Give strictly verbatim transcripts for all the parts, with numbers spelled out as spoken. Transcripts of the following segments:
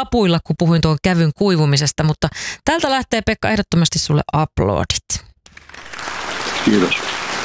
hapuilla, kun puhuin tuon kävyn kuivumisesta, mutta täältä lähtee Pekka ehdottomasti sulle aplodit. Kiitos.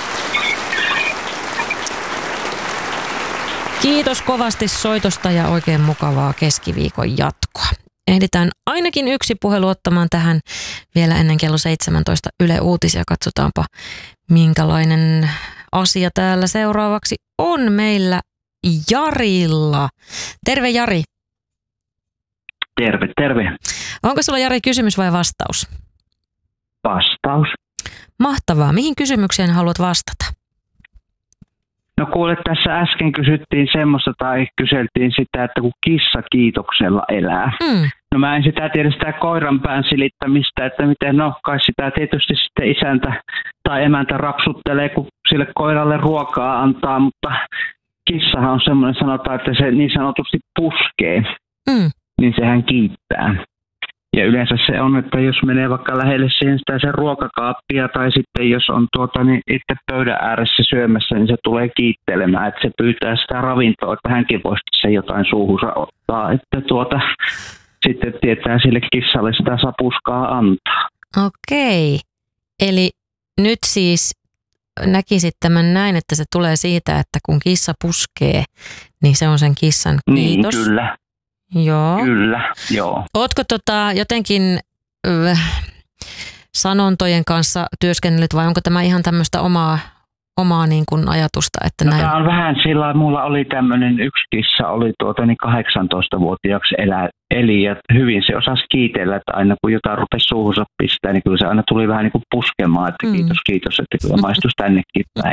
Kiitos kovasti soitosta ja oikein mukavaa keskiviikon jatkoa. Ehditään ainakin yksi puhelu ottamaan tähän vielä ennen kello seitsemäntoista Yle Uutisia. Katsotaanpa, minkälainen asia täällä seuraavaksi on meillä Jarilla. Terve Jari. Terve, terve. Onko sulla Jari kysymys vai vastaus? Vastaus. Mahtavaa. Mihin kysymykseen haluat vastata? No kuule, tässä äsken kysyttiin semmoista tai kyseltiin sitä, että kun kissa kiitoksella elää. Mm. No mä en sitä tiedä sitä koiran pään silittämistä, että miten no kai sitä tietysti sitten isäntä tai emäntä rapsuttelee, kun sille koiralle ruokaa antaa, mutta kissahan on semmoinen, sanotaan, että se niin sanotusti puskee, mm. niin sehän kiittää. Ja yleensä se on, että jos menee vaikka lähelle siihen sitä sen ruokakaappia tai sitten jos on tuota, niin itse pöydän ääressä syömässä, niin se tulee kiittelemään, että se pyytää sitä ravintoa, että hänkin voisi se jotain suuhunsa ottaa, että tuota, sitten tietää sille kissalle sitä sapuskaa antaa. Okei, eli nyt siis näkisit tämän näin, että se tulee siitä, että kun kissa puskee, niin se on sen kissan kiitos. Niin, kyllä. Joo. Kyllä, joo. Ootko tota jotenkin äh, sanontojen kanssa työskennellyt vai onko tämä ihan tämmöistä omaa, omaa niin kuin ajatusta? Että no, näin? Tämä on vähän sillä, mulla oli tämmöinen yksi kissa, oli tuota niin kahdeksantoistavuotiaaksi elä, eli ja hyvin se osasi kiitellä, että aina kun jotain rupesi suuhunsa pistää, niin kyllä se aina tuli vähän niin kuin puskemaan, että mm. kiitos, kiitos, että kyllä maistuisi tännekin päin.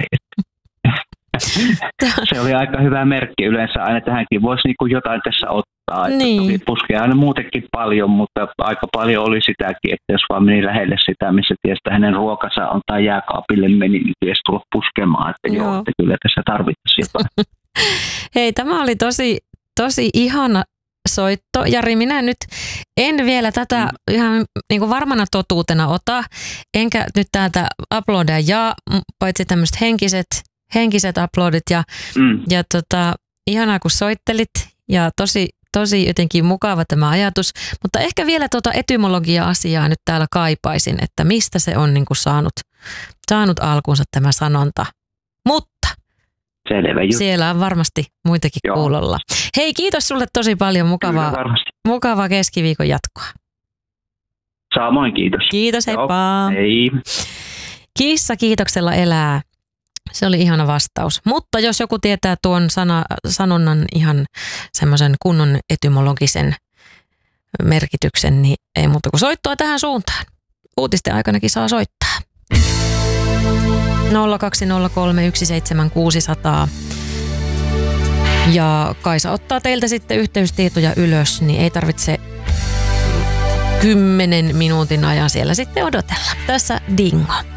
Se oli aika hyvä merkki yleensä aina, tähänkin voisi niin kuin jotain tässä ottaa. Että niin. Toki puskee aina muutenkin paljon, mutta aika paljon oli sitäkin, että jos vaan meni lähelle sitä, missä tiestä hänen ruokansa on tai jääkaapille meni, niin tiesi tulla puskemaan, että joo, joo että kyllä tässä tarvittaisiin jotain. Hei, tämä oli tosi, tosi ihana soitto. Jari, minä nyt en vielä tätä mm. ihan niin kuin varmana totuutena ota, enkä nyt täältä uploadia ja paitsi tämmöiset henkiset, henkiset uploadit ja, mm. ja tota, ihanaa kun soittelit ja tosi Tosi jotenkin mukava tämä ajatus, mutta ehkä vielä tuota etymologia-asiaa nyt täällä kaipaisin, että mistä se on niin kuin saanut, saanut alkuunsa tämä sanonta. Mutta selvä juttu. Siellä on varmasti muitakin Joo. kuulolla. Hei, kiitos sulle tosi paljon, mukavaa, mukavaa keskiviikon jatkoa. Samoin, kiitos. Kiitos, heippa. Hei. Kissa kiitoksella elää. Se oli ihana vastaus. Mutta jos joku tietää tuon sana, sanonnan ihan semmoisen kunnon etymologisen merkityksen, niin ei muuta kuin soittoa tähän suuntaan. Uutisten aikanakin saa soittaa. nolla kaksi nolla kolme yksi seitsemän kuusi nolla nolla. Ja Kaisa ottaa teiltä sitten yhteystietoja ylös, niin ei tarvitse kymmenen minuutin ajan siellä sitten odotella. Tässä Dingo.